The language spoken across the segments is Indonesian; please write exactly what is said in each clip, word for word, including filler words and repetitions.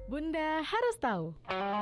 Bunda harus tahu.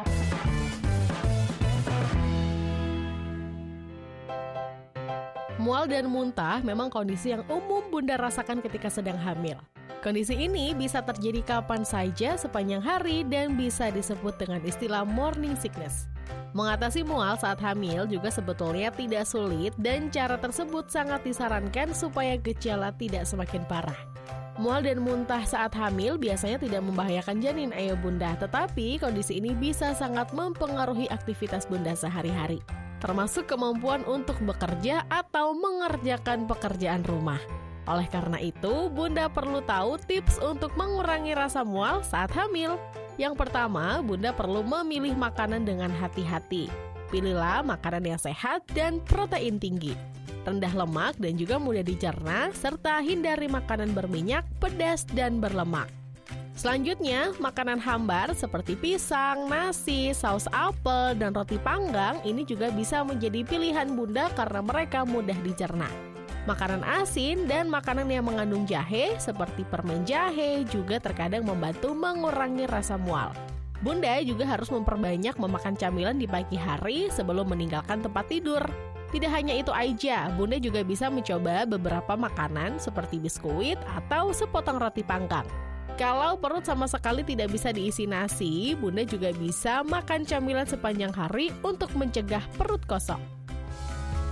Mual dan muntah memang kondisi yang umum Bunda rasakan ketika sedang hamil. Kondisi ini bisa terjadi kapan saja sepanjang hari dan bisa disebut dengan istilah morning sickness. Mengatasi mual saat hamil juga sebetulnya tidak sulit dan cara tersebut sangat disarankan supaya gejala tidak semakin parah. Mual dan muntah saat hamil biasanya tidak membahayakan janin, ayo Bunda, tetapi kondisi ini bisa sangat mempengaruhi aktivitas Bunda sehari-hari, termasuk kemampuan untuk bekerja atau mengerjakan pekerjaan rumah. Oleh karena itu, Bunda perlu tahu tips untuk mengurangi rasa mual saat hamil. Yang pertama, Bunda perlu memilih makanan dengan hati-hati. Pilihlah makanan yang sehat dan protein tinggi, rendah lemak dan juga mudah dicerna, serta hindari makanan berminyak, pedas, dan berlemak. Selanjutnya, makanan hambar seperti pisang, nasi, saus apel, dan roti panggang ini juga bisa menjadi pilihan Bunda karena mereka mudah dicerna. Makanan asin dan makanan yang mengandung jahe seperti permen jahe juga terkadang membantu mengurangi rasa mual. Bunda juga harus memperbanyak memakan camilan di pagi hari sebelum meninggalkan tempat tidur. Tidak hanya itu aja, Bunda juga bisa mencoba beberapa makanan seperti biskuit atau sepotong roti panggang. Kalau perut sama sekali tidak bisa diisi nasi, Bunda juga bisa makan camilan sepanjang hari untuk mencegah perut kosong.